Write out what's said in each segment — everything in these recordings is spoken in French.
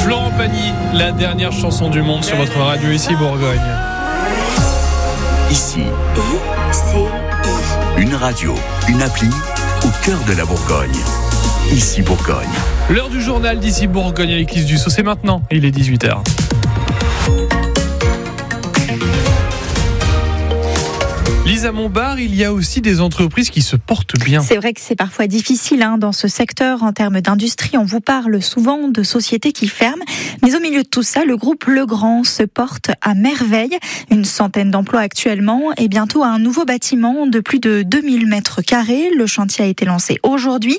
Florent Pagny, la dernière chanson du monde sur votre radio ici Bourgogne. Ici, une radio, une appli au cœur de la Bourgogne. Ici Bourgogne. L'heure du journal d'ici Bourgogne avec Lise Dussault, c'est maintenant, il est 18h. Lisa Montbard, il y a aussi des entreprises qui se portent bien. C'est vrai que c'est parfois difficile dans ce secteur en termes d'industrie. On vous parle souvent de sociétés qui ferment. Mais au milieu de tout ça, le groupe Legrand se porte à merveille. Une centaine d'emplois actuellement et bientôt un nouveau bâtiment de plus de 2000 mètres carrés. Le chantier a été lancé aujourd'hui.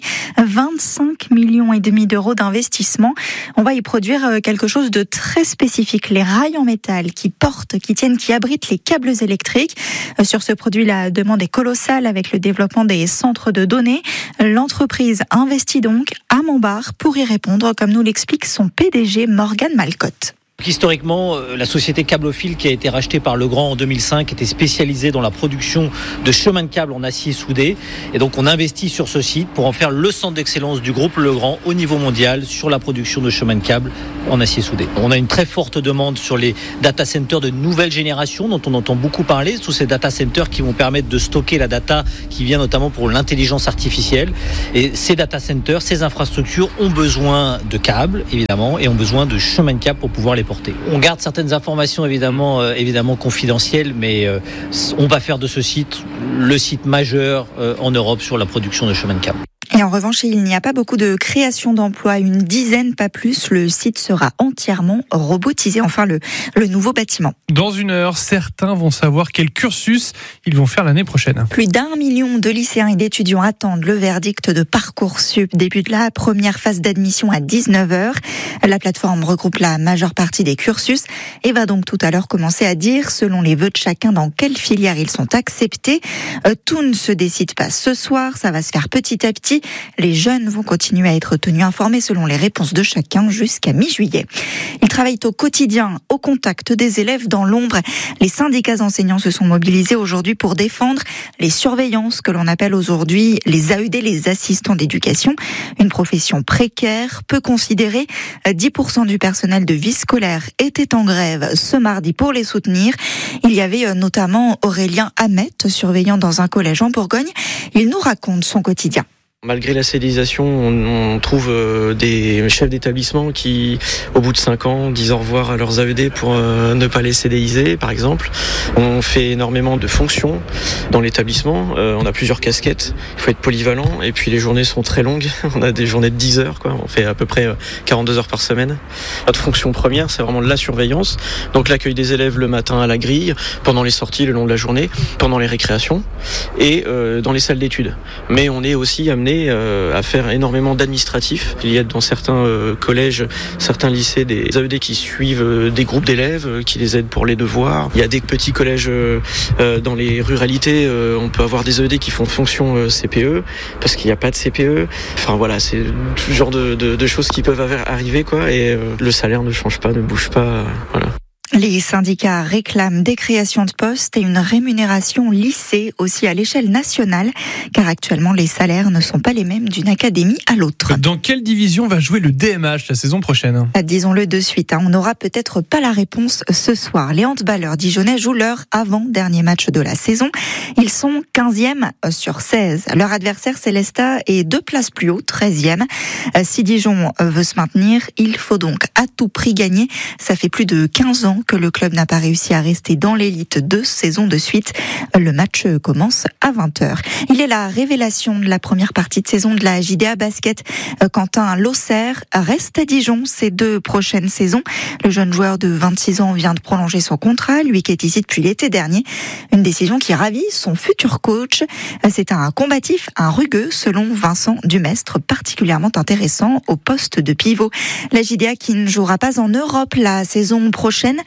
25 millions et demi d'euros d'investissement. On va y produire quelque chose de très spécifique. Les rails en métal qui portent, qui tiennent, qui abritent les câbles électriques. Sur ce produit, la demande est colossale avec le développement des centres de données. L'entreprise investit donc à Montbard pour y répondre, comme nous l'explique son PDG Morgane Malcotte. Historiquement, la société Cablophile qui a été rachetée par Legrand en 2005 était spécialisée dans la production de chemins de câbles en acier soudé. Et donc on investit sur ce site pour en faire le centre d'excellence du groupe Legrand au niveau mondial sur la production de chemins de câbles en acier soudé. On a une très forte demande sur les data centers de nouvelle génération dont on entend beaucoup parler. Tous ces data centers qui vont permettre de stocker la data qui vient notamment pour l'intelligence artificielle. Et ces data centers, ces infrastructures ont besoin de câbles évidemment et ont besoin de chemins de câbles pour pouvoir les porter. On garde certaines informations évidemment confidentielles, mais on va faire de ce site le site majeur en Europe sur la production de chemins de câbles. Et en revanche, il n'y a pas beaucoup de création d'emplois, une dizaine, pas plus. Le site sera entièrement robotisé, enfin le nouveau bâtiment. Dans une heure, certains vont savoir quel cursus ils vont faire l'année prochaine. Plus d'1 million de lycéens et d'étudiants attendent le verdict de Parcoursup. Débute la première phase d'admission à 19h. La plateforme regroupe la majeure partie des cursus et va donc tout à l'heure commencer à dire, selon les vœux de chacun, dans quelle filière ils sont acceptés. Tout ne se décide pas ce soir, ça va se faire petit à petit. Les jeunes vont continuer à être tenus informés selon les réponses de chacun jusqu'à mi-juillet. Ils travaillent au quotidien, au contact des élèves dans l'ombre. Les syndicats enseignants se sont mobilisés aujourd'hui pour défendre les surveillances que l'on appelle aujourd'hui les AED, les assistants d'éducation. Une profession précaire, peu considérée. 10% du personnel de vie scolaire était en grève ce mardi pour les soutenir. Il y avait notamment Aurélien Hamet, surveillant dans un collège en Bourgogne. Il nous raconte son quotidien. Malgré la CDIsation, on trouve des chefs d'établissement qui, au bout de 5 ans, disent au revoir à leurs AED pour ne pas les CDIser, par exemple. On fait énormément de fonctions dans l'établissement. On a plusieurs casquettes. Il faut être polyvalent. Et puis les journées sont très longues. On a des journées de 10 heures, quoi. On fait à peu près 42 heures par semaine. Notre fonction première, c'est vraiment la surveillance. Donc l'accueil des élèves le matin à la grille, pendant les sorties le long de la journée, pendant les récréations et dans les salles d'études. Mais on est aussi amené à faire énormément d'administratifs. Il y a dans certains collèges, certains lycées, des AED qui suivent des groupes d'élèves, qui les aident pour les devoirs. Il y a des petits collèges dans les ruralités, on peut avoir des AED qui font fonction CPE, parce qu'il n'y a pas de CPE. Enfin voilà, c'est tout genre de choses qui peuvent arriver, quoi. Et le salaire ne change pas, ne bouge pas. Voilà. Les syndicats réclament des créations de postes et une rémunération lissée aussi à l'échelle nationale, car actuellement les salaires ne sont pas les mêmes d'une académie à l'autre. Dans quelle division va jouer le DMH la saison prochaine ? Disons-le de suite, on n'aura peut-être pas la réponse ce soir. Les handballeurs dijonnais jouent leur avant-dernier match de la saison. Ils sont 15e sur 16. Leur adversaire Célestat est 2 places plus haut, 13e. Si Dijon veut se maintenir, il faut donc à tout prix gagner. Ça fait plus de 15 ans que le club n'a pas réussi à rester dans l'élite 2 saisons de suite. Le match commence à 20h. Il est la révélation de la première partie de saison de la JDA Basket. Quentin Losser reste à Dijon ces 2 prochaines saisons. Le jeune joueur de 26 ans vient de prolonger son contrat, lui qui est ici depuis l'été dernier. Une décision qui ravit son futur coach. C'est un combatif, un rugueux, selon Vincent Dumestre, particulièrement intéressant au poste de pivot. La JDA qui ne jouera pas en Europe la saison prochaine.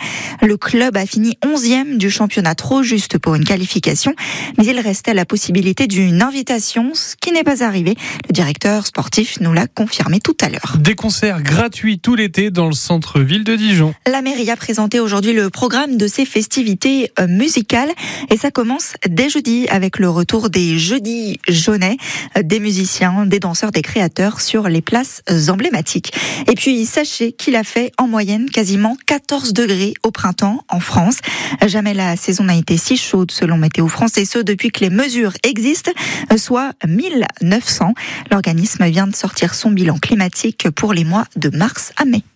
Le club a fini 11e du championnat, trop juste pour une qualification, mais il restait la possibilité d'une invitation, ce qui n'est pas arrivé. Le directeur sportif nous l'a confirmé tout à l'heure. Des concerts gratuits tout l'été dans le centre-ville de Dijon. La mairie a présenté aujourd'hui le programme de ses festivités musicales et ça commence dès jeudi avec le retour des Jeudis Jaunais, des musiciens, des danseurs, des créateurs sur les places emblématiques. Et puis sachez qu'il a fait en moyenne quasiment 14 degrés au printemps en France. Jamais la saison n'a été si chaude selon Météo France et ce depuis que les mesures existent, soit 1900. L'organisme vient de sortir son bilan climatique pour les mois de mars à mai.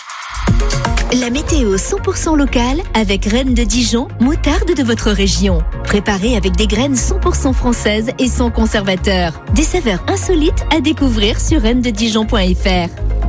La météo 100% locale avec Reine de Dijon, moutarde de votre région. Préparée avec des graines 100% françaises et sans conservateur. Des saveurs insolites à découvrir sur reinededijon.fr.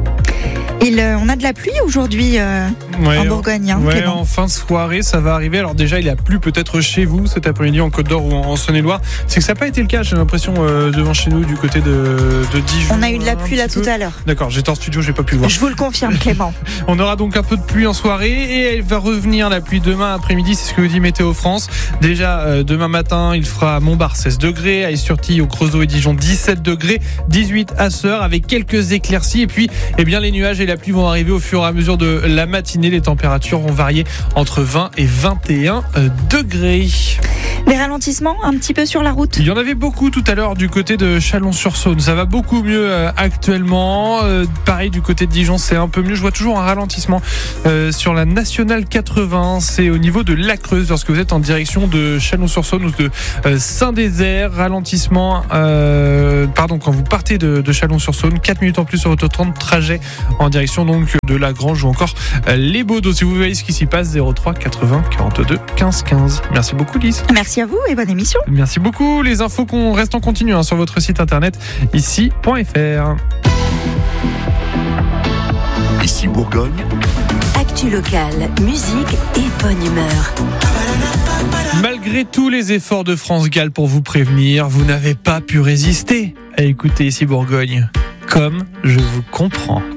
On a de la pluie aujourd'hui en Bourgogne. Ouais, en fin de soirée, ça va arriver. Alors déjà, il a plu peut-être chez vous cet après-midi en Côte d'Or ou en Saône-et-Loire. C'est que ça n'a pas été le cas, j'ai l'impression, devant chez nous, du côté de Dijon. On a eu de la pluie là tout à l'heure. D'accord, j'étais en studio, j'ai pas pu le voir. Je vous le confirme, Clément. On aura donc un peu de pluie en soirée et elle va revenir, la pluie, demain après-midi. C'est ce que dit Météo France. Déjà, demain matin, il fera à Montbard 16 degrés, à Is-sur-Tille, au Creusot et Dijon 17 degrés, 18 à Sœur avec quelques éclaircies. Et puis, les nuages et la pluie vont arriver au fur et à mesure de la matinée. Les températures vont varier entre 20 et 21 degrés. Des ralentissements un petit peu sur la route. Il y en avait beaucoup tout à l'heure du côté de Chalon-sur-Saône. Ça va beaucoup mieux actuellement. Pareil du côté de Dijon, c'est un peu mieux. Je vois toujours un ralentissement sur la Nationale 80. C'est au niveau de la Creuse lorsque vous êtes en direction de Chalon-sur-Saône ou de Saint-Désert. Ralentissement quand vous partez de Chalon-sur-Saône. 4 minutes en plus sur votre temps de trajet en direction donc de la Grange ou encore les Baudeaux. Si vous voyez ce qui s'y passe, 03 80 42 15 15. Merci beaucoup Lise. Merci à vous et bonne émission. Merci beaucoup. Les infos qu'on reste en continu sur votre site internet ici.fr. Ici Bourgogne. Actu locale, musique et bonne humeur. Malgré tous les efforts de France Gall pour vous prévenir, vous n'avez pas pu résister à écouter Ici Bourgogne. Comme je vous comprends.